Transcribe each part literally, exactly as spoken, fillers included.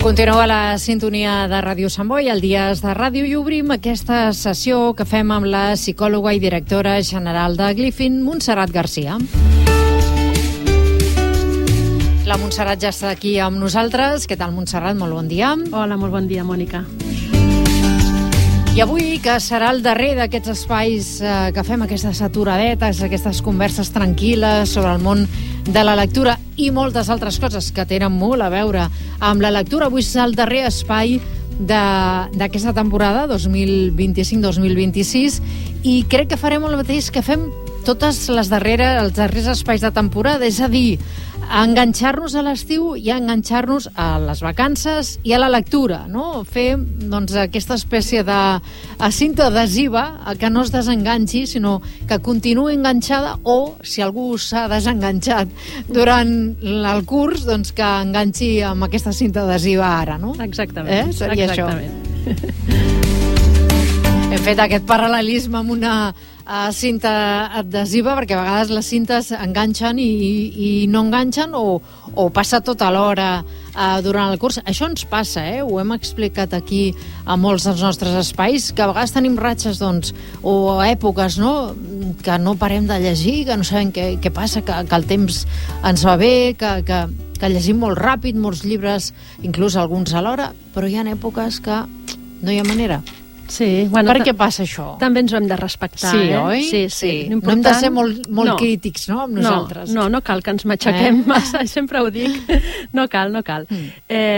Continua la sintonia de Ràdio Sant Boi, el Dies de Ràdio, i obrim aquesta sessió que fem amb la psicòloga i directora general de Glyphine, Montserrat Garcia. La Montserrat ja està aquí amb nosaltres. Què tal, Montserrat? Molt bon dia. Hola, molt bon dia, Mònica. I avui, que serà el darrer d'aquests espais eh, que fem, aquestes aturadetes, aquestes converses tranquil·les sobre el món de la lectura i moltes altres coses que tenen molt a veure amb la lectura. Avui és el darrer espai d'aquesta temporada dos mil vint-i-cinc dos mil vint-i-sis i crec que farem el mateix que fem totes les darreres, els darrers espais de temporada, és a dir, enganxar-nos a l'estiu i enganxar-nos a les vacances i a la lectura, no? Fer doncs, aquesta espècie de cinta adhesiva que no es desenganxi, sinó que continuï enganxada, o si algú s'ha desenganxat durant el curs, doncs que enganxi amb aquesta cinta adhesiva ara, no? Exactament. Eh? Seria Exactament. Això. Hem fet aquest paral·lelisme amb una uh, cinta adhesiva, perquè a vegades les cintes enganxen i, i no enganxen, o, o passa tota l'hora uh, durant el curs. Això ens passa, eh? Ho hem explicat aquí a molts dels nostres espais, que a vegades tenim ratxes, doncs, o èpoques, no?, que no parem de llegir, que no sabem què, què passa, que, que el temps ens va bé, que, que, que llegim molt ràpid, molts llibres, inclús alguns alhora, però hi ha èpoques que no hi ha manera. Sí, bueno, per què passa això? També ens ho hem de respectar, sí, eh? Oi? Sí, sí. sí. No hem de ser molt, molt no. crítics, no?, amb nosaltres. No, no, no cal que ens matxaquem eh? massa, sempre ho dic. No cal, no cal. Mm.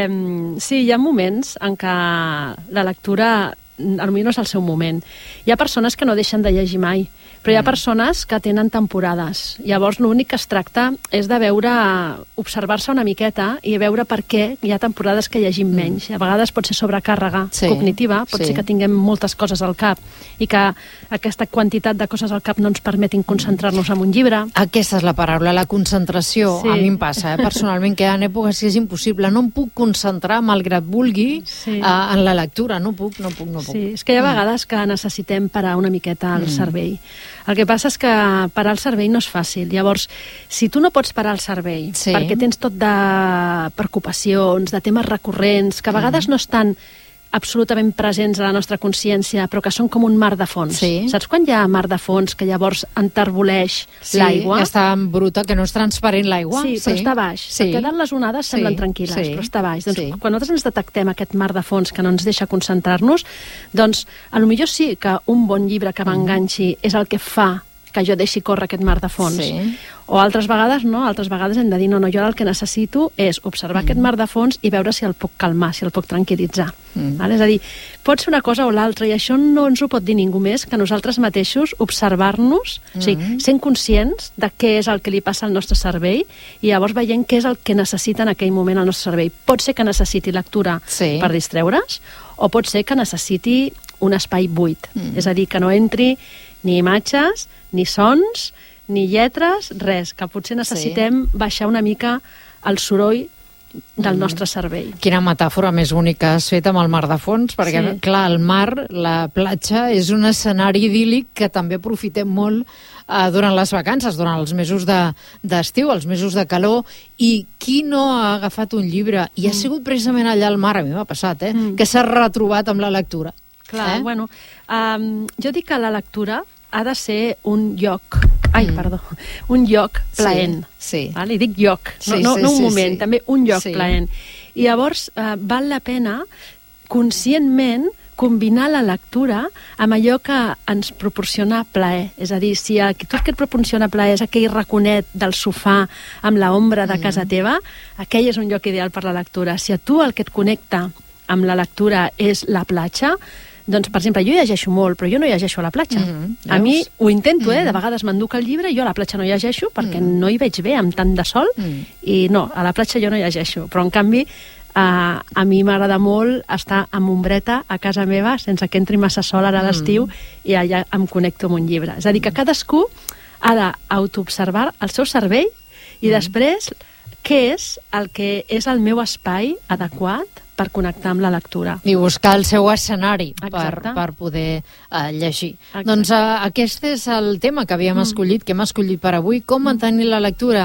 Eh, sí, hi ha moments en què la lectura potser no és el seu moment. Hi ha persones que no deixen de llegir mai, però hi ha persones que tenen temporades. Llavors l'únic que es tracta és de veure, observar-se una miqueta i veure per què hi ha temporades que llegim menys. A vegades pot ser sobrecàrrega sí, cognitiva, pot sí. ser que tinguem moltes coses al cap i que aquesta quantitat de coses al cap no ens permetin concentrar-nos en un llibre. Aquesta és la paraula, la concentració. Sí. A mi em passa, eh, personalment, que hi ha èpoques que és impossible. No em puc concentrar, malgrat vulgui, sí. eh, en la lectura. No puc, no puc, no puc. Sí, és que hi ha vegades que necessitem parar una miqueta el mm. cervell. El que passa és que parar el cervell no és fàcil. Llavors, si tu no pots parar el cervell sí. perquè tens tot de preocupacions, de temes recurrents, que a vegades mm. no estan absolutament presents a la nostra consciència, però que són com un mar de fons. Sí. Saps quan hi ha mar de fons que llavors enterboleix sí, l'aigua? Sí, està bruta, que no és transparent l'aigua. Sí, sí, però està baix. Sí. Perquè dalt les onades semblen sí. tranquil·les, sí. però està baix. Doncs sí. quan nosaltres ens detectem aquest mar de fons que no ens deixa concentrar-nos, doncs a lo millor sí que un bon llibre que m'enganxi és el que fa que jo deixi córrer aquest mar de fons. Sí. O altres vegades no, altres vegades hem de dir no, no, jo el que necessito és observar mm. aquest mar de fons i veure si el puc calmar, si el puc tranquil·litzar. Mm. Vale? És a dir, pot ser una cosa o l'altra, i això no ens ho pot dir ningú més que nosaltres mateixos observar-nos, mm. o sigui, sent conscients de què és el que li passa al nostre cervell i llavors veient què és el que necessita en aquell moment el nostre cervell. Pot ser que necessiti lectura sí. per distreure's, o pot ser que necessiti un espai buit. Mm. És a dir, que no entri ni imatges, ni sons, ni lletres, res, que potser necessitem sí. baixar una mica el soroll del mm. nostre cervell. Quina metàfora més única has fet amb el mar de fons, perquè, sí. clar, el mar, la platja, és un escenari idíl·lic que també aprofitem molt eh, durant les vacances, durant els mesos d'estiu, de, els mesos de calor, i qui no ha agafat un llibre i mm. ha sigut precisament allà al mar, a mi m'ha passat, eh, mm. que s'ha retrobat amb la lectura. Clar, eh? bueno, um, jo dic que la lectura ha de ser un lloc, ai, mm. perdó, un lloc plaent. Sí, sí. Vale? I dic lloc, sí, no, no, sí, no un sí, moment, sí. també un lloc sí. plaent. I llavors uh, val la pena, conscientment, combinar la lectura amb allò que ens proporciona plaer. És a dir, si el, tot que et proporciona plaer és aquell raconet del sofà amb l'ombra de casa mm. teva, aquell és un lloc ideal per la lectura. Si a tu el que et connecta amb la lectura és la platja, doncs, per exemple, jo llegeixo molt, però jo no llegeixo a la platja. Mm-hmm. A mi ho intento, eh? De vegades m'enduc el llibre i jo a la platja no llegeixo perquè mm. no hi veig bé amb tant de sol mm. i no, a la platja jo no llegeixo. Però, en canvi, eh, a mi m'agrada molt estar amb ombreta a casa meva sense que entri massa sol ara a l'estiu mm. i allà em connecto amb un llibre. És a dir, que cadascú ha d'autoobservar el seu cervell i mm. després què és el que és el meu espai adequat per connectar amb la lectura. I buscar el seu escenari per, per poder uh, llegir. Exacte. Doncs uh, aquest és el tema que havíem mm. escollit, que hem escollit per avui, com mantenir la lectura.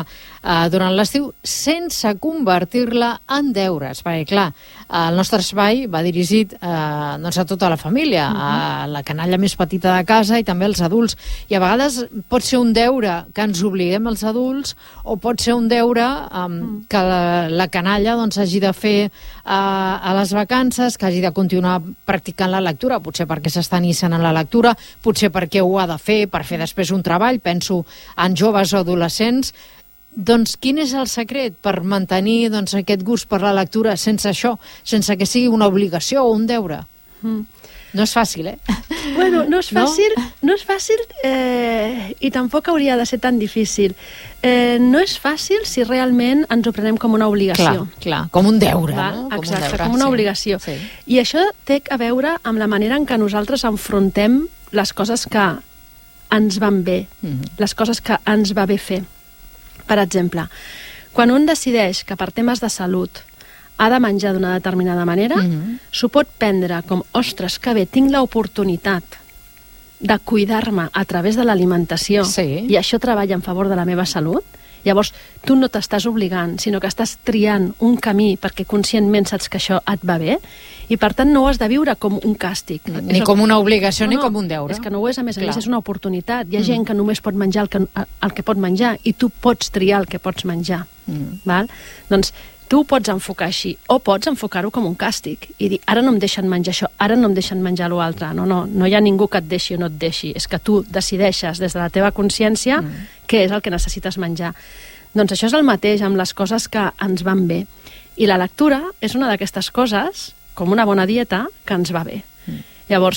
uh, durant l'estiu sense convertir-la en deures, perquè clar, el nostre espai va dirigit uh, doncs a tota la família, uh-huh. a la canalla més petita de casa i també als adults, i a vegades pot ser un deure que ens obliguem els adults o pot ser un deure um, uh-huh. que la, la canalla doncs, hagi de fer uh, a les vacances, que hagi de continuar practicant la lectura, potser perquè s'està iniciant en la lectura, potser perquè ho ha de fer per fer després un treball, penso en joves o adolescents. Doncs quin és el secret per mantenir doncs, aquest gust per la lectura sense això, sense que sigui una obligació o un deure? Mm. No és fàcil, eh? Bueno, no és fàcil, no, no és fàcil eh, i tampoc hauria de ser tan difícil. Eh, no és fàcil si realment ens ho prenem com una obligació. Clar, clar, com un deure, Val? no? Com Exacte, un deure, com una sí. obligació. Sí. I això té a veure amb la manera en què nosaltres enfrontem les coses que ens van bé, mm-hmm. les coses que ens va bé fer. Per exemple, quan un decideix que per temes de salut ha de menjar d'una determinada manera, mm-hmm. s'ho pot prendre com, ostres, que bé, tinc l'oportunitat de cuidar-me a través de l'alimentació sí. i això treballa en favor de la meva salut. Llavors, tu no t'estàs obligant, sinó que estàs triant un camí perquè conscientment saps que això et va bé i, per tant, no ho has de viure com un càstig. Ni com una obligació, no, ni com un deure. És que no ho és, a més a Clar. més, és una oportunitat. Hi ha mm. gent que només pot menjar el que, el que pot menjar i tu pots triar el que pots menjar. Mm. Val? Doncs tu ho pots enfocar així, o pots enfocar-ho com un càstig i dir, ara no em deixen menjar això, ara no em deixen menjar l'altre. No, no, no hi ha ningú que et deixi o no et deixi. És que tu decideixes des de la teva consciència mm. què és el que necessites menjar. Doncs això és el mateix amb les coses que ens van bé. I la lectura és una d'aquestes coses, com una bona dieta, que ens va bé. Mm. Llavors,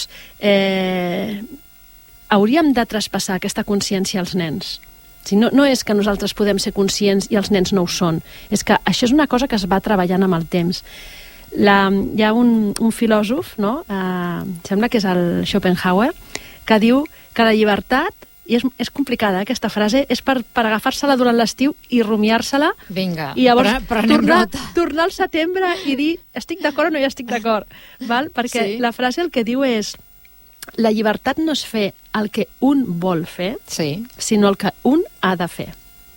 eh, hauríem de traspassar aquesta consciència als nens. Si no, no és que nosaltres podem ser conscients i els nens no ho són. És que això és una cosa que es va treballant amb el temps. La, hi ha un, un filòsof, no? eh, sembla que és el Schopenhauer, que diu que la llibertat, i és, és complicada, eh, aquesta frase, és per, per agafar-se-la durant l'estiu i rumiar-se-la. Vinga, i llavors però, però tornar, tornar al setembre i dir estic d'acord o no hi estic d'acord. Val? Perquè sí. la frase el que diu és la llibertat no és fer el que un vol fer, sí. sinó el que un ha de fer.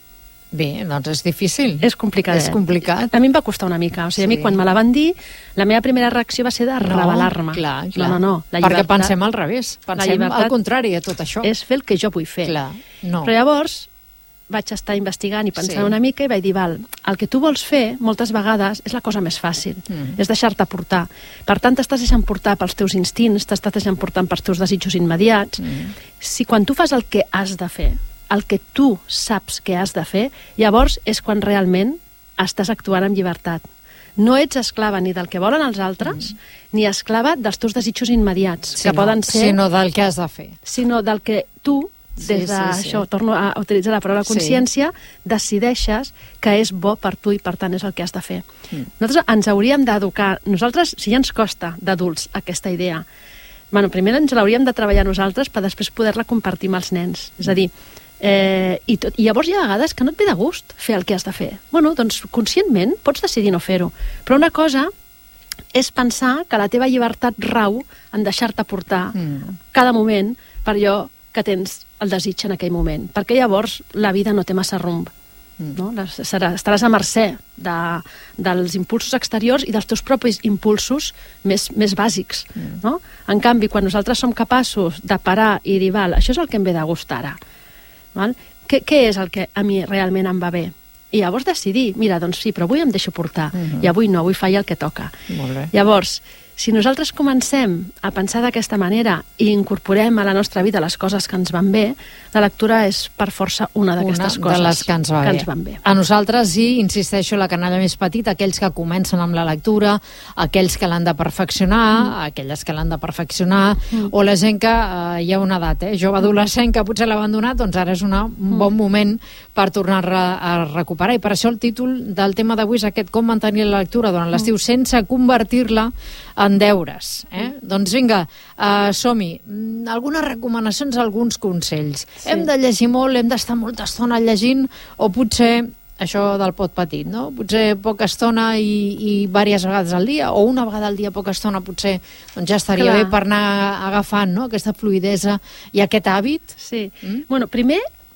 Bé, doncs és difícil. És complicat. És complicat. A mi em va costar una mica. O sigui, sí. a mi quan me la van dir, la meva primera reacció va ser de no, rebel·lar-me. Clar, clar. No, no, no. La Perquè pensem al revés. Pensem al contrari de tot això. És fer el que jo vull fer. Clar, no. Però llavors vaig estar investigant i pensant sí. una mica i vaig dir, val, el que tu vols fer moltes vegades és la cosa més fàcil, mm. és deixar-te portar. Per tant, t'estàs deixant portar pels teus instints, t'estàs deixant portar pels teus desitjos immediats. Mm. Si quan tu fas el que has de fer, el que tu saps que has de fer, llavors és quan realment estàs actuant amb llibertat. No ets esclava ni del que volen els altres, mm. ni esclava dels teus desitjos immediats, sinó, que poden ser... Sinó del que has de fer. Sinó del que tu, des sí, d'això, sí, sí. torno a utilitzar la paraula consciència, sí. decideixes que és bo per tu i per tant és el que has de fer. Mm. Nosaltres ens hauríem d'educar, nosaltres, si ja ens costa d'adults aquesta idea, bueno, primer ens l'hauríem de treballar nosaltres per després poder-la compartir amb els nens. És a dir, eh, i, tot, i llavors hi ha vegades que no et ve de gust fer el que has de fer. Bueno, doncs conscientment pots decidir no fer-ho. Però una cosa és pensar que la teva llibertat rau en deixar-te portar mm. cada moment per allò que tens el desig en aquell moment, perquè llavors la vida no té massa rumb. Mm. No? Serà, estaràs a mercè de, dels impulsos exteriors i dels teus propis impulsos més, més bàsics. Mm. No? En canvi, quan nosaltres som capaços de parar i dir, val, això és el que em ve de gust ara. Val? Què, què és el que a mi realment em va bé? I llavors decidir, mira, doncs sí, però avui em deixo portar, mm-hmm. i avui no, avui faig el que toca. Molt bé. Llavors, si nosaltres comencem a pensar d'aquesta manera i incorporem a la nostra vida les coses que ens van bé, la lectura és per força una d'aquestes coses de les que ens, va que bé. ens van bé. A nosaltres, sí, insisteixo, la canalla més petita, aquells que comencen amb la lectura, aquells que l'han de perfeccionar, mm. aquelles que l'han de perfeccionar, mm. o la gent que eh, hi ha una edat, eh, jove adolescent que potser l'ha abandonat, doncs ara és una, un mm. bon moment per tornar a, a recuperar. I per això el títol del tema d'avui és aquest, com mantenir la lectura durant l'estiu mm. sense convertir-la en deures. Eh? Mm. Doncs vinga, uh, som-hi. Algunes recomanacions, alguns consells. Sí. Hem de llegir molt, hem d'estar molta estona llegint, o potser això del pot petit, no? Potser poca estona i, i diverses vegades al dia, o una vegada al dia poca estona potser doncs ja estaria Clar. bé per anar agafant, no?, aquesta fluïdesa i aquest hàbit. Sí. Mm? Bueno, primer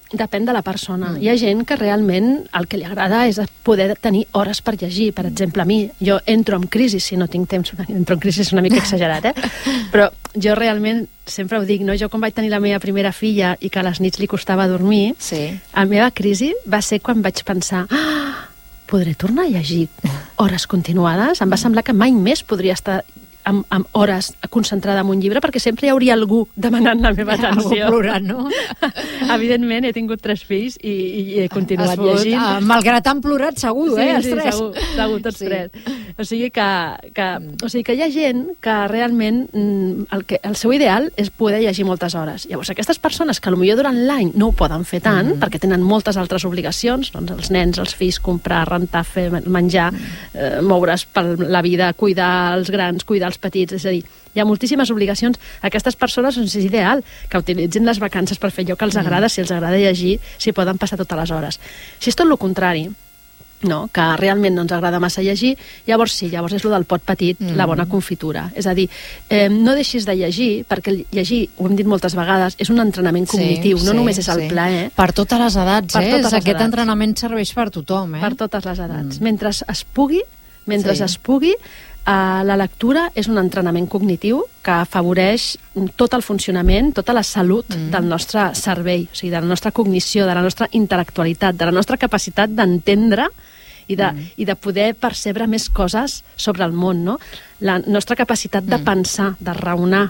depèn de la persona. Mm. Hi ha gent que realment el que li agrada és poder tenir hores per llegir. Per exemple, a mi, jo entro en crisi, si no tinc temps, entro en crisi és una mica exagerat, eh? Però jo realment, sempre ho dic, no? Jo quan vaig tenir la meva primera filla i que a les nits li costava dormir, sí. la meva crisi va ser quan vaig pensar ah, podré tornar a llegir hores continuades? Em va semblar que mai més podria estar amb, amb hores concentrada en un llibre, perquè sempre hi hauria algú demanant la meva atenció. Algú plorant, no? Evidentment, he tingut tres fills i, i he continuat Has pogut, llegint. Uh, malgrat han plorat, segur, sí, eh, els sí, tres. Segur, segur, tots sí. tres. O sigui que, que, o sigui que hi ha gent que realment el, que, el seu ideal és poder llegir moltes hores. Llavors, aquestes persones que potser durant l'any no ho poden fer tant, mm -hmm. perquè tenen moltes altres obligacions, doncs els nens, els fills, comprar, rentar, fer menjar, mm -hmm. eh, moure's per la vida, cuidar els grans, cuidar els petits, és a dir, hi ha moltíssimes obligacions. Aquestes persones doncs, és ideal que utilitzin les vacances per fer allò que els agrada, si els agrada llegir, si poden passar totes les hores. Si és tot el contrari, no, que realment no ens agrada massa llegir, llavors sí, llavors és el del pot petit, mm. la bona confitura. És a dir, eh, no deixis de llegir, perquè llegir, ho hem dit moltes vegades, és un entrenament cognitiu, sí, no sí, només és el sí. plaer. Per totes les edats, per eh? Totes les Aquest edats. entrenament serveix per tothom, eh? Per totes les edats. Mm. Mentre es pugui, mentre sí. es pugui, Uh, la lectura és un entrenament cognitiu que afavoreix tot el funcionament, tota la salut mm. del nostre cervell, o sigui, de la nostra cognició, de la nostra intel·lectualitat, de la nostra capacitat d'entendre i de, mm. i de poder percebre més coses sobre el món, no? La nostra capacitat de mm. pensar, de raonar,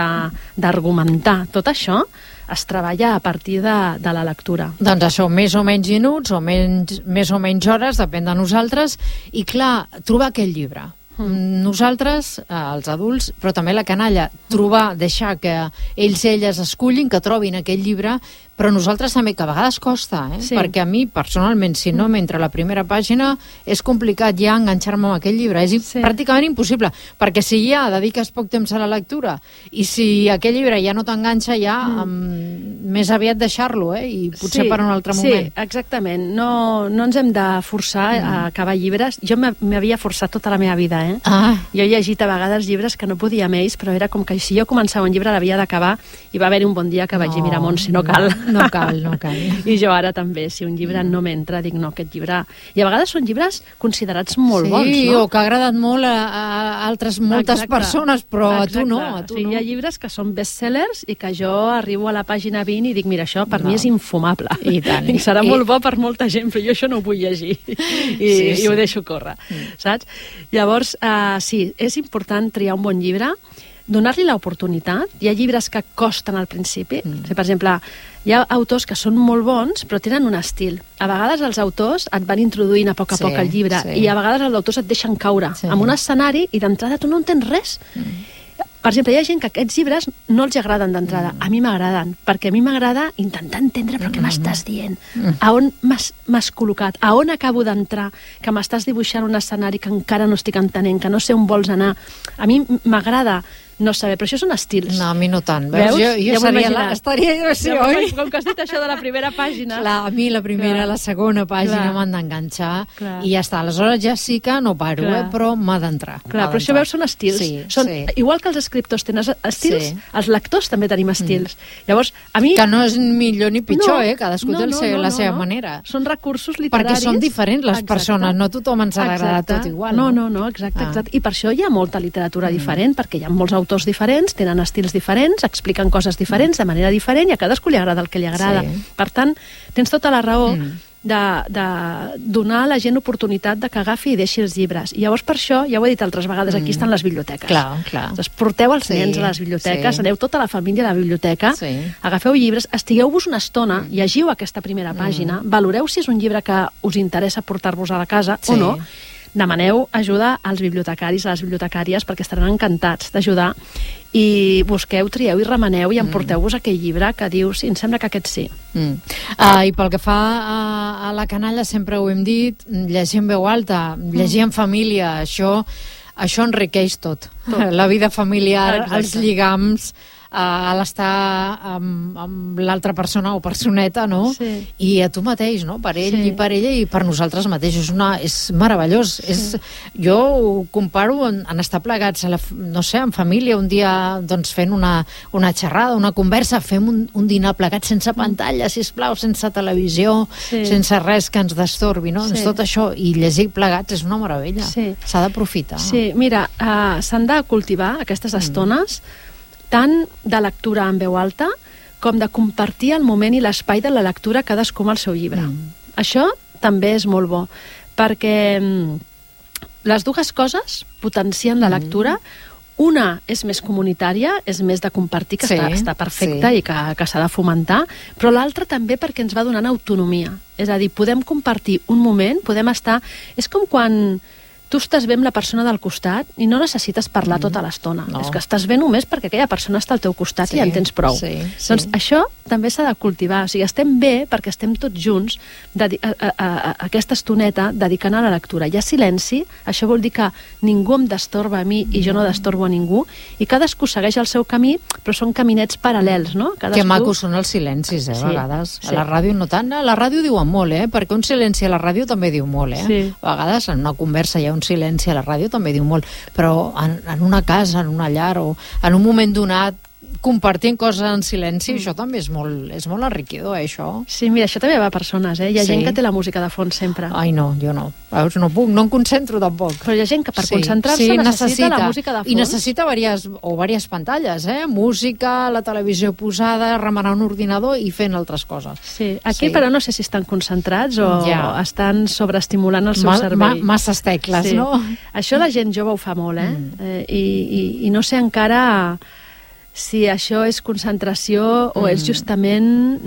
d'argumentar, tot això es treballa a partir de, de la lectura. Doncs això, més o menys minuts, o menys, més o menys hores, depèn de nosaltres, i clar, trobar aquell llibre. Mm. Nosaltres, els adults, però també la canalla, trobar, deixar que ells i elles escullin, que trobin aquell llibre, però nosaltres també, que a vegades costa, eh? Sí. Perquè a mi, personalment, si no m'entra la primera pàgina, és complicat ja enganxar-me amb aquell llibre. És sí. pràcticament impossible, perquè si ja dediques poc temps a la lectura i si aquell llibre ja no t'enganxa, ja mm. um, més aviat deixar-lo, eh? I potser sí, per un altre moment. Sí, exactament. No, no ens hem de forçar mm. a acabar llibres. Jo m'havia forçat tota la meva vida, eh? Ah. Jo he llegit a vegades llibres que no podia més, però era com que si jo començava un llibre l'havia d'acabar, i va haver-hi un bon dia que vaig dir, mira, Montse, no cal. No. No cal, no cal. I jo ara també, si un llibre no m'entra, dic, no, aquest llibre... I a vegades són llibres considerats molt sí, bons, no? Sí, o que ha agradat molt a, a altres moltes Exacte. persones, però Exacte. a tu no, a tu o sigui, no. Hi ha llibres que són bestsellers i que jo arribo a la pàgina vint i dic, mira, això per no. mi és infumable. I tant. I serà I... molt bo per molta gent, però jo això no ho vull llegir. I, sí, sí. i ho deixo córrer, mm. saps? Llavors, uh, sí, és important triar un bon llibre, donar-li l'oportunitat. Hi ha llibres que costen al principi. Mm. O sigui, per exemple, hi ha autors que són molt bons, però tenen un estil. A vegades els autors et van introduint a poc a sí, poc el llibre, sí. i a vegades els autors et deixen caure sí. en un escenari i d'entrada tu no entens res. Mm. Per exemple, hi ha gent que aquests llibres no els agraden d'entrada. Mm. A mi m'agraden, perquè a mi m'agrada intentar entendre però què mm. m'estàs dient, mm. a on m'has col·locat, a on acabo d'entrar, que m'estàs dibuixant un escenari que encara no estic entenent, que no sé on vols anar. A mi m'agrada no saber, però això són estils. No, a mi no tant. Veus? Jo, jo ja seria la, estaria jo així, ja, oi? Com que has dit això de la primera pàgina... Clar, a mi la primera, clar. la segona pàgina m'han d'enganxar i ja està. Aleshores ja sí que no paro, eh, però m'ha d'entrar. Clar, però això veus, són estils. Sí, són, sí. Igual que els escriptors tenen estils, sí. els lectors també tenim estils. Mm. Llavors, a mi... Que no és millor ni pitjor, no, eh? Cadascú no, té no, no, no, la seva no. manera. Són recursos literaris... Perquè són diferents les exacte. persones, no tothom ens ha d'agradar tot igual. No, no, no, exacte, ah. exacte. I per això hi ha molta literatura mm. diferent, perquè hi ha molts autors diferents, tenen estils diferents, expliquen coses diferents, de manera diferent, i a cadascú li agrada el que li agrada. Sí. Per tant, tens tota la raó mm. de, de donar a la gent oportunitat de que agafi i deixi els llibres. I llavors per això, ja ho he dit altres vegades, aquí estan les biblioteques. Clar, clar. Doncs porteu els sí, nens a les biblioteques, sí. aneu tota la família a la biblioteca, sí. agafeu llibres, estigueu-vos una estona, mm. llegiu aquesta primera pàgina, mm. valoreu si és un llibre que us interessa portar-vos a la casa sí. o no, demaneu ajuda als bibliotecaris, a les bibliotecàries, perquè estaran encantats d'ajudar, i busqueu, trieu i remeneu i emporteu-vos mm. aquell llibre que dius, sí, em sembla que aquest sí. Mm. Uh, I pel que fa a, a la canalla, sempre ho hem dit, llegir en veu alta, llegir mm. en família, això, això enriqueix tot. tot. La vida familiar, exacte. Els lligams, a l'estar amb, amb l'altra persona o personeta, no? Sí. I a tu mateix, no? Per ell Sí. i per ella i per nosaltres mateixos. Una, és meravellós. Sí. És, jo ho comparo en, en estar plegats, a la, no sé, en família, un dia doncs, fent una, una xerrada, una conversa, fem un, un dinar plegats sense pantalla, sisplau, sense televisió, Sí. sense res que ens destorbi, no? Sí. Doncs tot això, i llegir plegats és una meravella. Sí. S'ha d'aprofitar. Sí, mira, uh, s'han de cultivar aquestes estones tant de lectura en veu alta com de compartir el moment i l'espai de la lectura cadascú amb el seu llibre. Mm. Això també és molt bo, perquè mm, les dues coses potencien la lectura. Una és més comunitària, és més de compartir, que Sí, està, està perfecta sí. i que, que s'ha de fomentar, però l'altra també perquè ens va donant autonomia. És a dir, podem compartir un moment, podem estar... És com quan tu estàs bé amb la persona del costat i no necessites parlar tota l'estona. No. És que estàs bé només perquè aquella persona està al teu costat Sí, i ja en tens prou. sí, sí. Doncs això també s'ha de cultivar. O sigui, estem bé perquè estem tots junts dedi- a, a, a, a aquesta estoneta dedicant a la lectura. Hi ha silenci, això vol dir que ningú em destorba a mi i jo no destorbo a ningú, i cadascú segueix el seu camí, però són caminets paral·lels, no? Cadascú... Que macos són els silencis, eh, a Sí, vegades. sí. A la ràdio no tant. A la ràdio diuen molt, eh? Perquè un silenci a la ràdio també diu molt, eh? Sí. A vegades en una conversa hi ha un silenci a la ràdio també diu molt. Però en, en una casa, en una llar o en un moment donat, compartint coses en silenci, mm. això també és molt, és molt enriquidor, eh, això. Sí, mira, això també va a persones, eh? Hi ha Sí. gent que té la música de fons sempre. Ai, no, jo no. Veus, no puc, no em concentro tampoc. Però hi ha gent que per concentrar-se necessita, la música de fons. I necessita varies, o diverses pantalles, eh? Música, la televisió posada, remenant un ordinador i fent altres coses. Sí, aquí Sí. però no sé si estan concentrats o Ja. estan sobreestimulant el seu Ma, cervell. ma, masses tecles, Sí. no? Això la gent jove ho fa molt, eh? Mm. eh i, i, I no sé encara si això és concentració o Mm. és justament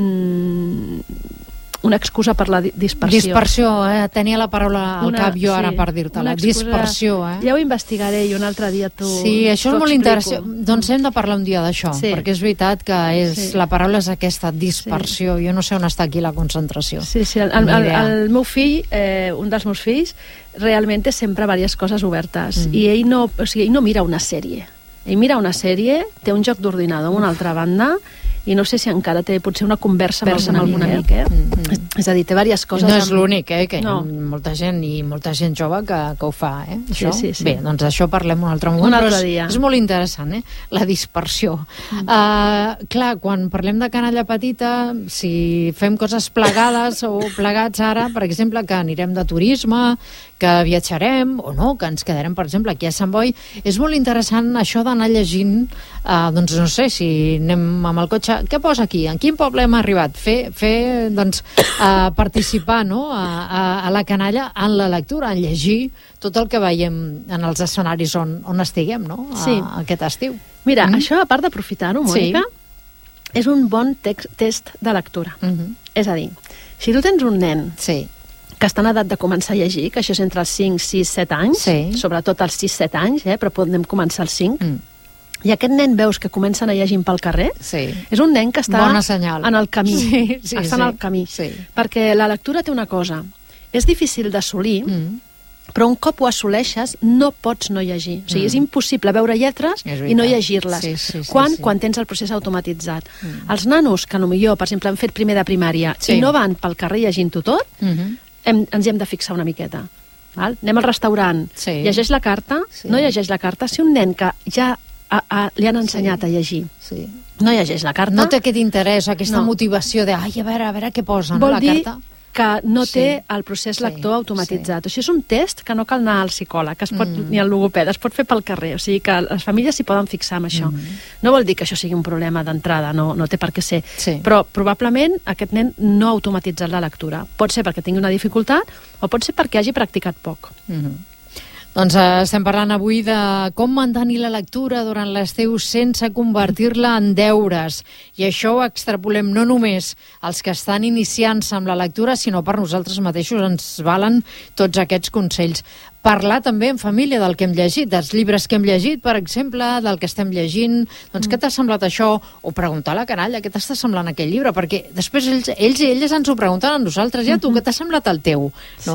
mm, una excusa per la di- dispersió. Dispersió, eh? Tenia la paraula al Una- cap jo ara sí, per dir-te-la. una excusa- Dispersió, eh? Ja ho investigaré i un altre dia t'ho Sí, això t'ho és molt explico. interessant. Doncs hem de parlar un dia d'això, Sí. perquè és veritat que és, Sí. la paraula és aquesta, dispersió. Jo no sé on està aquí la concentració. Sí, sí, el, el, Ni el, idea. el meu fill, eh, un dels meus fills, realment té sempre diverses coses obertes. Mm. I ell no, o sigui, ell no mira una sèrie. Ell mira una sèrie, té un joc d'ordinador a una altra banda, i no sé si encara té potser una conversa amb Conversa algun amb amic. Eh? Mm, És, és a dir, té diverses coses. No és amb- l'únic, eh, que hi ha No. molta gent i molta gent jove que, que ho fa, eh? Sí, Això? sí, sí. Bé, doncs això parlem un altre moment. Un altre però és, dia. És molt interessant, eh? La dispersió. Mm. Uh, clar, quan parlem de canalla petita, si fem coses plegades o plegats ara, per exemple, que anirem de turisme, que viatjarem, o no, que ens quedarem, per exemple, aquí a Sant Boi, és molt interessant això d'anar llegint, uh, doncs no sé, si anem amb el cotxe, què posa aquí? En quin poble hem arribat? Fer, fer doncs, uh, participar, no?, a, a, a la canalla en la lectura, en llegir tot el que veiem en els escenaris on, on estiguem, no?, a, Sí. aquest estiu. Mira, Mm. això, a part d'aprofitar-ho, Mònica, és un bon text, test de lectura. Mm -hmm. És a dir, si tu tens un nen Sí. que està en edat de començar a llegir, que això és entre els cinc, sis, set anys, Sí. sobretot als sis, set anys, eh, però podem començar als cinc, Mm. i aquest nen veus que comença a anar llegint pel carrer, Sí. és un nen que està Bona senyal. en el camí. Sí, sí, està sí. en el camí. Sí. Perquè la lectura té una cosa. És difícil d'assolir, Mm. però un cop ho assoleixes no pots no llegir. O sigui, Mm. és impossible veure lletres És i no veritat. llegir-les. Sí, sí, sí, quan, sí. quan tens el procés automatitzat. Mm. Els nanos que potser, per exemple, han fet primer de primària Sí. i no van pel carrer llegint-ho tot, Mm -hmm. hem, ens hi hem de fixar una miqueta. Val? Anem al restaurant, Sí. llegeix la carta, Sí. no llegeix la carta. Si un nen que ja a, a, li han ensenyat Sí. a llegir Sí. no llegeix la carta, No té aquest interès, aquesta No. motivació de, ai, a veure, a veure què posa, no, vol la dir carta. que no Sí. té el procés Sí, lector automatitzat. Això és un test que no cal anar al psicòleg, que es pot, Mm. ni al logopeda, es pot fer pel carrer. O sigui que les famílies s'hi poden fixar amb això. Mm. No vol dir que això sigui un problema d'entrada, no, no té per què ser. Sí. Però probablement aquest nen no ha automatitzat la lectura. Pot ser perquè tingui una dificultat o pot ser perquè hagi practicat poc. Mm -hmm. Doncs eh, estem parlant avui de com mantenir la lectura durant l'estiu sense convertir-la en deures. I això ho extrapolem no només als que estan iniciant-se amb la lectura, sinó per nosaltres mateixos ens valen tots aquests consells. Parlar també en família del que hem llegit, dels llibres que hem llegit, per exemple, del que estem llegint, doncs mm. què t'ha semblat això? O preguntar a la canalla, què t'està semblant aquell llibre? Perquè després ells, ells i elles ens ho pregunten a nosaltres, ja tu, què t'ha semblat el teu? No? Sí.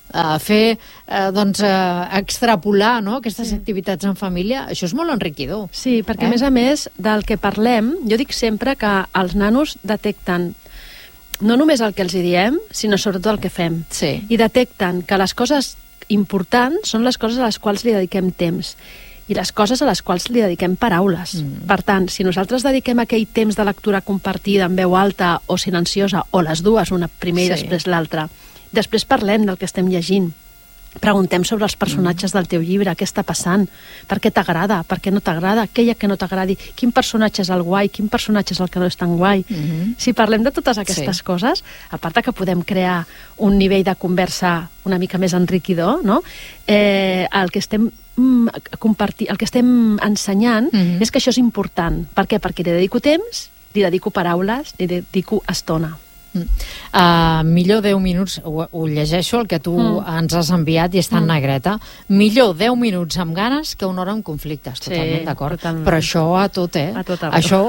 Uh, fer, uh, doncs, uh, extrapolar, no?, aquestes sí. activitats en família, això és molt enriquidor. Sí, perquè eh? a més a més del que parlem, jo dic sempre que els nanos detecten no només el que els hi diem, sinó sobretot el que fem. Sí. I detecten que les coses importants són les coses a les quals li dediquem temps i les coses a les quals li dediquem paraules. Mm. Per tant, si nosaltres dediquem aquell temps de lectura compartida en veu alta o silenciosa, o les dues, una primer sí. i després l'altra, després parlem del que estem llegint. Preguntem sobre els personatges mm. del teu llibre, què està passant, per què t'agrada, per què no t'agrada, què hi ha que no t'agradi, quin personatge és el guai, quin personatge és el que no és tan guai. Mm-hmm. Si parlem de totes aquestes sí. coses, a part que podem crear un nivell de conversa una mica més enriquidor, no? eh, el que estem compartir, el que estem ensenyant mm-hmm. és que això és important. Per què? Perquè li dedico temps, li dedico paraules, li dedico estona. Uh, millor deu minuts, ho, ho llegeixo, el que tu mm. ens has enviat i està en mm. negreta, millor deu minuts amb ganes que una hora amb conflictes, sí, totalment d'acord, totalment. Però això a tot, eh? A tot això,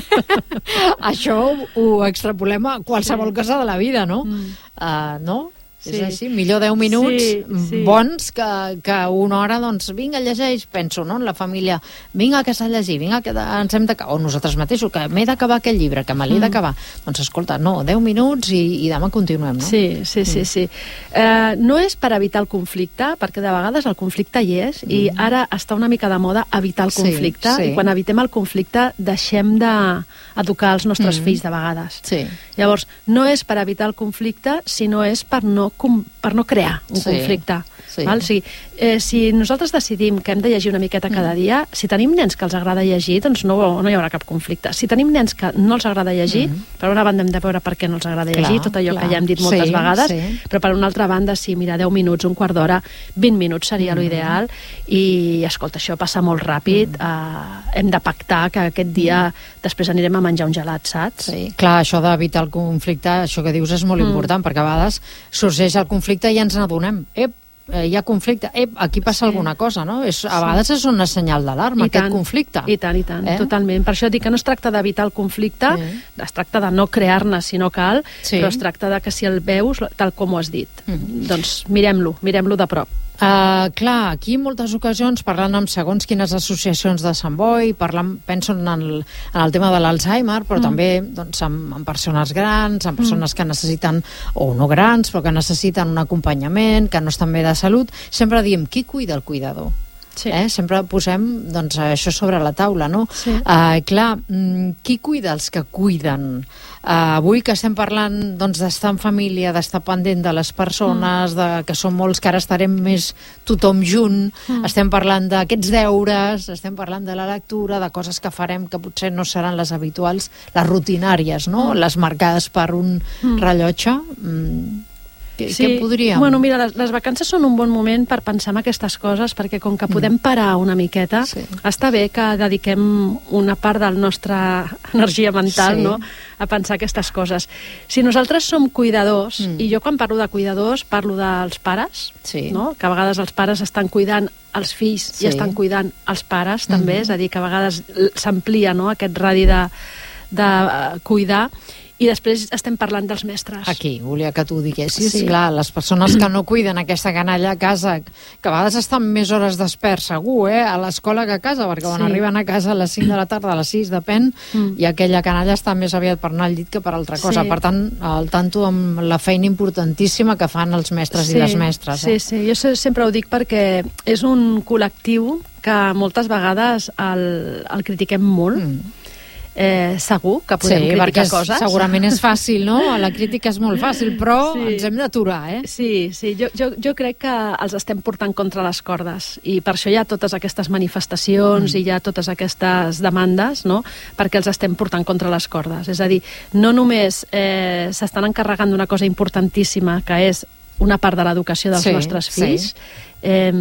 això ho extrapolem a qualsevol sí. cosa de la vida, no? Mm. Uh, no? Sí. És així, millor deu minuts sí, sí. bons que, que una hora, doncs, vinga, llegeix, penso, no?, en la família, vinga, que s'ha de llegir, vinga, que ens hem d'acabar, o nosaltres mateixos, que m'he d'acabar aquest llibre, que me l'he mm. d'acabar. Doncs, escolta, no, deu minuts i, i demà continuem, no? Sí, sí, sí, mm. sí. Eh, no és per evitar el conflicte, perquè de vegades el conflicte hi és, mm. i ara està una mica de moda evitar el conflicte, sí, sí. i quan evitem el conflicte deixem d'educar els nostres mm. fills de vegades. Sí. Llavors, no és per evitar el conflicte, sinó és per no per no crear un sí, conflicte. Sí. Val? O sigui, eh, si nosaltres decidim que hem de llegir una miqueta cada mm. dia, si tenim nens que els agrada llegir, doncs no, no hi haurà cap conflicte. Si tenim nens que no els agrada llegir, mm. per una banda hem de veure per què no els agrada clar, llegir, tot allò clar. que ja hem dit moltes sí, vegades, sí. però per una altra banda, sí, mira, deu minuts, un quart d'hora, vint minuts seria mm. l'ideal, i escolta, això passa molt ràpid, mm. eh, hem de pactar que aquest dia després anirem a menjar un gelat, saps? Sí, clar, això d'evitar el conflicte, això que dius és molt mm. important, perquè a vegades sorgeix el conflicte i ens n'adonem. Ep, eh, hi ha conflicte, ep, aquí passa sí. alguna cosa, no? És, a vegades sí. és una senyal d'alarma, aquest tant, conflicte. I tant, i tant, eh? totalment. Per això dic que no es tracta d'evitar el conflicte, sí. es tracta de no crear-ne si no cal, sí. però es tracta de que si el veus, tal com ho has dit, mm. doncs mirem-lo, mirem-lo de prop. Uh, clar, aquí en moltes ocasions parlant amb segons quines associacions de Sant Boi, parlant, penso en el, en el tema de l'Alzheimer, però mm. també doncs, amb, amb persones grans, amb persones mm. que necessiten, o no grans, però que necessiten un acompanyament, que no estan bé de salut, sempre diem, qui cuida el cuidador? Sí. Eh? Sempre posem doncs, això sobre la taula, no? Sí. Uh, clar, qui cuida els que cuiden? Uh, avui que estem parlant doncs, d'estar en família, d'estar pendent de les persones, mm. de, que són molts, que ara estarem més tothom junt, mm. estem parlant d'aquests deures, estem parlant de la lectura, de coses que farem que potser no seran les habituals, les rutinàries, no? Mm. Les marcades per un mm. rellotge. Mm. Què, sí. què podríem? Bueno, mira, les, les vacances són un bon moment per pensar en aquestes coses, perquè com que podem parar una miqueta, sí. està bé que dediquem una part de la nostra energia mental, sí. no?, a pensar aquestes coses. Si nosaltres som cuidadors, mm. i jo quan parlo de cuidadors parlo dels pares, sí. no?, que a vegades els pares estan cuidant els fills sí. i estan cuidant els pares, també, mm-hmm. és a dir, que a vegades s'amplia, no?, aquest radi de, de uh, cuidar. I després estem parlant dels mestres. Aquí, volia que tu diguessis. Sí. Clar, les persones que no cuiden aquesta canalla a casa, que a vegades estan més hores desperts, segur, eh, a l'escola que a casa, perquè quan sí. arriben a casa a les cinc de la tarda, a les sis, depèn, mm. i aquella canalla està més aviat per anar al llit que per altra cosa. Sí. Per tant, al tanto amb la feina importantíssima que fan els mestres sí. i les mestres. Eh? Sí, sí, jo sempre ho dic perquè és un col·lectiu que moltes vegades el, el critiquem molt, mm. Eh, segur que podem sí, criticar coses. Segurament és fàcil, no? La crítica és molt fàcil, però sí. ens hem d'aturar, eh? Sí, sí. Jo, jo, jo crec que els estem portant contra les cordes i per això hi ha totes aquestes manifestacions mm. i hi ha totes aquestes demandes, no?, perquè els estem portant contra les cordes. És a dir, no només eh, s'estan encarregant d'una cosa importantíssima, que és una part de l'educació dels sí, nostres fills, sí. eh,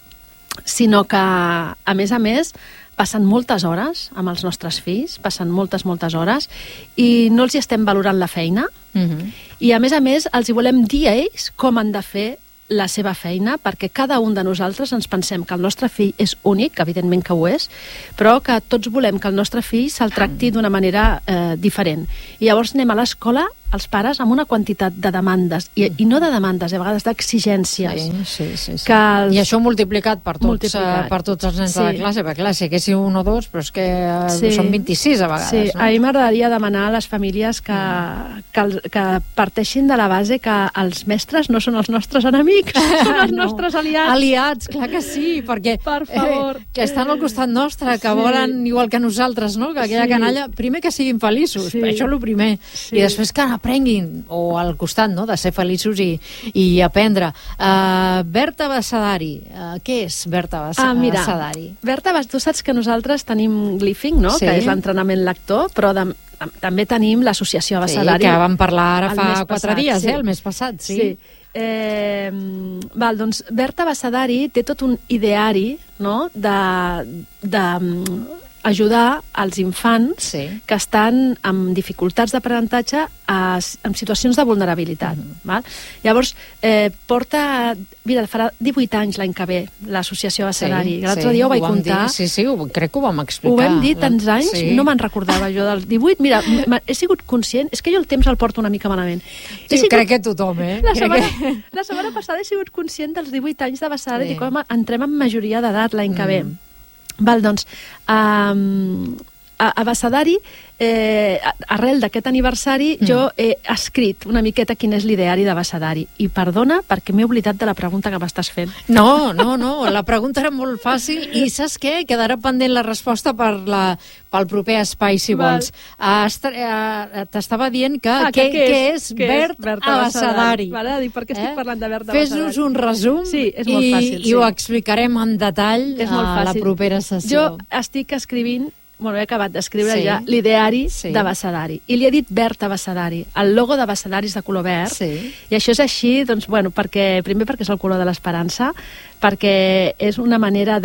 sinó que, a més a més, passen moltes hores amb els nostres fills, passen moltes, moltes hores, i no els hi estem valorant la feina, mm-hmm. i a més a més els hi volem dir a ells com han de fer la seva feina, perquè cada un de nosaltres ens pensem que el nostre fill és únic, evidentment que ho és, però que tots volem que el nostre fill se'l tracti d'una manera eh, diferent. I llavors anem a l'escola els pares amb una quantitat de demandes, i, i no de demandes, a vegades d'exigències. Sí, sí, sí. sí. Que els... I això multiplicat per tots, multiplicat. Uh, per tots els nens sí. de la classe, perquè clar, si haguessin un o dos, però és que uh, sí. són vint-i-sis a vegades. Sí, no? a mi m'agradaria demanar a les famílies que, mm. que, el, que parteixin de la base que els mestres no són els nostres enemics, són els no. nostres aliats. Aliats, clar que sí, perquè per favor. Eh, que estan al costat nostre, que sí. volen igual que nosaltres, no? Que aquella sí. canalla, primer que siguin feliços, sí. això és el primer, sí. i després que aprenguin, o al costat, no?, de ser feliços i, i aprendre. Uh, Berta Bassadari, uh, què és Berta Bassadari? Ah, mira, Berta, tu saps que nosaltres tenim Glyphing, no?, sí. que és l'entrenament lector, però de, també tenim l'associació Bassadari. Sí, que vam parlar ara fa quatre passat, dies, sí. eh, el mes passat, sí. Sí. Eh, val, doncs Berta Bassadari té tot un ideari, no?, de... de ajudar els infants sí. que estan amb dificultats d'aprenentatge en situacions de vulnerabilitat. Mm-hmm. Val? Llavors, eh, porta... Mira, farà divuit anys l'any que ve, l'associació Bassadari. Sí, L'altre sí, dia ho vaig ho contar. Dir, sí, sí, ho, crec que ho vam explicar. Ho vam dir tants anys, sí. no me'n recordava jo dels divuit. Mira, he sigut conscient... És que jo el temps el porto una mica malament. Sí, sigut, crec que tothom, eh? La crec setmana, que... la setmana passada he sigut conscient dels divuit anys de Bassadari, sí. i com entrem en majoria d'edat l'any mm. que ve. Val, doncs, um, a, a Bassadari, eh, arrel d'aquest aniversari, mm. jo he escrit una miqueta quin és l'ideari de Bassadari. I perdona, perquè m'he oblidat de la pregunta que m'estàs fent. No, no, no, la pregunta era molt fàcil i saps què? Quedarà pendent la resposta per la, pel proper espai, si Val. vols. Uh, T'estava dient que, ah, què, que què és, és Bert Berta Bassadari. Vale, dic, per què estic eh? parlant de Berta Bassadari? Fes-nos un resum sí, és molt i, fàcil, sí. i ho explicarem en detall a la propera sessió. Jo estic escrivint Bueno, he acabat d'escriure sí. ja l'ideari sí. de Bassadari. I li he dit Berta Bassadari. El logo de Bassadari és de color verd. Sí. I això és així, doncs, bueno, perquè, primer perquè és el color de l'esperança, perquè és una manera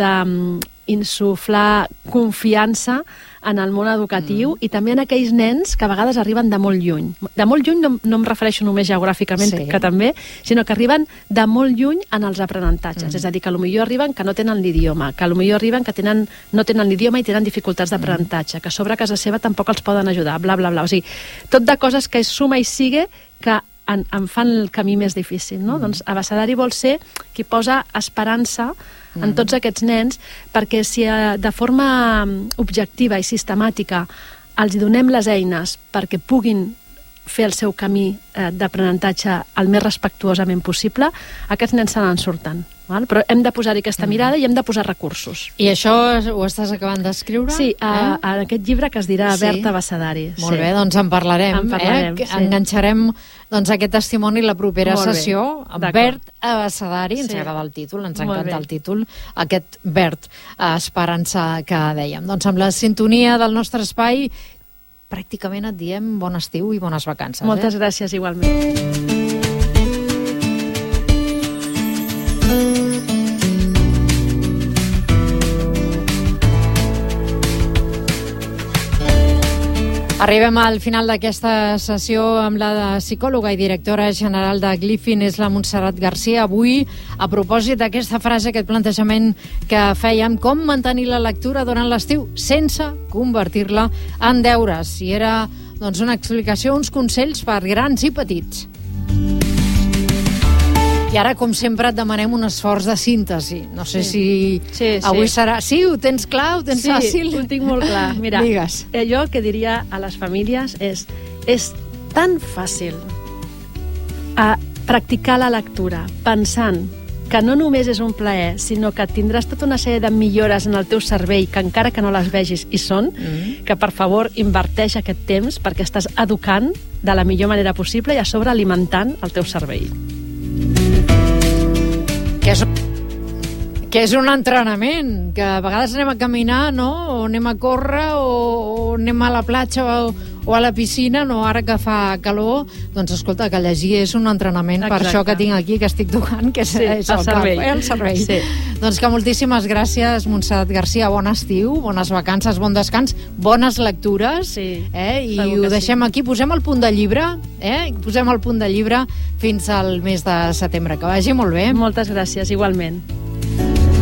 d'insuflar confiança en el món educatiu mm. i també en aquells nens que a vegades arriben de molt lluny. De molt lluny no, no em refereixo només geogràficament, sí. que també, sinó que arriben de molt lluny en els aprenentatges. Mm. És a dir, que potser arriben que no tenen l'idioma, que potser arriben que tenen, no tenen l'idioma i tenen dificultats d'aprenentatge, que a sobre a casa seva tampoc els poden ajudar, bla, bla, bla. O sigui, tot de coses que és suma i sigue que en, en fan el camí més difícil, no? Mm. Doncs a Bassadari vol ser qui posa esperança en mm. tots aquests nens, perquè si de forma objectiva i sistemàtica els hi donem les eines perquè puguin fer el seu camí eh, d'aprenentatge el més respectuosament possible, aquests nens se n'en surten. Val? Però hem de posar-hi aquesta mirada mm. i hem de posar recursos. I això ho estàs acabant d'escriure? Sí, a, eh? en aquest llibre que es dirà sí. Berta Bassadari. Molt sí. bé, doncs en parlarem. En parlarem eh? sí. Enganxarem doncs, aquest testimoni la propera Molt sessió. Bert Bassadari, ens sí. agrada el títol, ens encanta el títol, aquest Bert Esperança que dèiem. Doncs amb la sintonia del nostre espai, pràcticament et diem bon estiu i bones vacances. Moltes eh? gràcies, igualment. Arribem al final d'aquesta sessió amb la psicòloga i directora general de Glyphing, és la Montserrat Garcia. Avui, a propòsit d'aquesta frase, aquest plantejament que fèiem, com mantenir la lectura durant l'estiu sense convertir-la en deures. I era doncs, una explicació, uns consells per grans i petits. I ara, com sempre, et demanem un esforç de síntesi. No sé sí. si sí, sí. avui serà... Sí, ho tens clar, ho tens sí, fàcil? Sí, ho tinc molt clar. Mira, Digues. Eh, jo el que diria a les famílies és és tan fàcil a practicar la lectura pensant que no només és un plaer, sinó que tindràs tota una sèrie de millores en el teu cervell que encara que no les vegis hi són, mm. que per favor inverteix aquest temps perquè estàs educant de la millor manera possible i a sobre alimentant el teu cervell. Que és, que és un entrenament, que a vegades anem a caminar, no? O anem a córrer, o, o anem a la platja o, o a la piscina, no? Ara que fa calor, doncs escolta, que llegir és un entrenament. Exacte. Per això que tinc aquí, que estic tocant, que és, sí, és el, el cervell. Cap, eh? El cervell. Sí. Doncs que moltíssimes gràcies, Montserrat Garcia, bon estiu, bones vacances, bon descans, bones lectures, sí, eh? I ho deixem sí. aquí, posem el punt de llibre, eh? Posem el punt de llibre fins al mes de setembre. Que vagi molt bé. Moltes gràcies, igualment.